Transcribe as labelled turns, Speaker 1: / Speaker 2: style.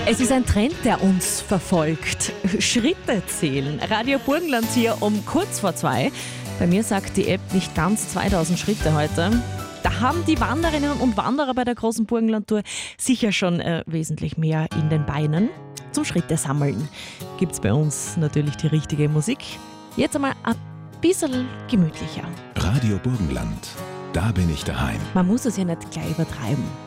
Speaker 1: Es ist ein Trend, der uns verfolgt. Schritte zählen. Radio Burgenland hier um kurz vor 2. Bei mir sagt die App nicht ganz 2000 Schritte heute. Da haben die Wanderinnen und Wanderer bei der großen Burgenlandtour sicher schon wesentlich mehr in den Beinen. Zum Schritte sammeln gibt's bei uns natürlich die richtige Musik. Jetzt einmal ein bisschen gemütlicher.
Speaker 2: Radio Burgenland, da bin ich daheim.
Speaker 1: Man muss es ja nicht gleich übertreiben.